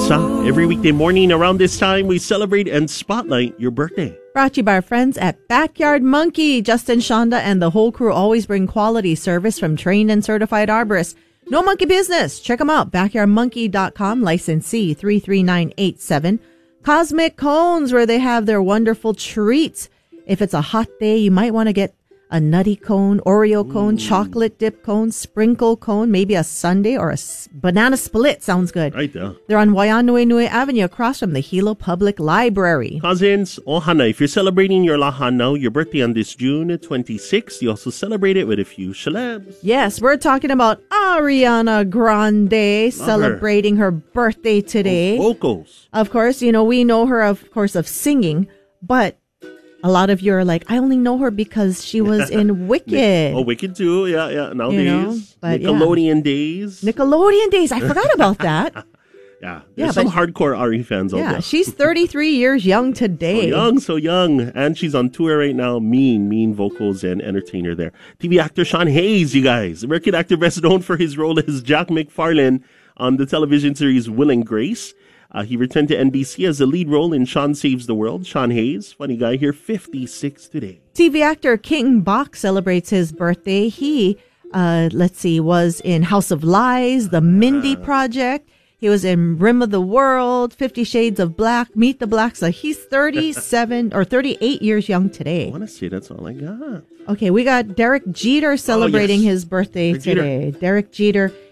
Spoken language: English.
Every weekday morning around this time, we celebrate and spotlight your birthday. Brought to you by our friends at Backyard Monkey. Justin, Shonda, and the whole crew always bring quality service from trained and certified arborists. No monkey business. Check them out. BackyardMonkey.com, licensee 33987. Cosmic Cones, where they have their wonderful treats. If it's a hot day, you might want to get a nutty cone, Oreo cone, chocolate dip cone, sprinkle cone, maybe a sundae or a banana split. Sounds good. Right there. They're on Waianui Avenue across from the Hilo Public Library. Cousins, ohana. If you're celebrating your lahana, your birthday on this June 26th, you also celebrate it with a few celebs. Yes, we're talking about Ariana Grande celebrating her birthday today. Vocals. Of course, you know, we know her, of course, of singing, but a lot of you are like, I only know her because she was in Wicked. Oh, Wicked too. Yeah. Nowadays. You know, but Nickelodeon days. Nickelodeon days. I forgot about that. Yeah. There's some hardcore Ari fans out there. Yeah, she's 33 years young today. So young. And she's on tour right now. Mean vocals and entertainer there. TV actor Sean Hayes, you guys. American actor best known for his role as Jack McFarlane on the television series Will and Grace. He returned to NBC as the lead role in Sean Saves the World. Sean Hayes, funny guy here, 56 today. TV actor King Bach celebrates his birthday. He, was in House of Lies, The Mindy Project. He was in Rim of the World, 50 Shades of Black, Meet the Blacks. So he's 37 or 38 years young today. I want to say that's all I got. Okay, we got Derek Jeter celebrating his birthday today. Derek Jeter,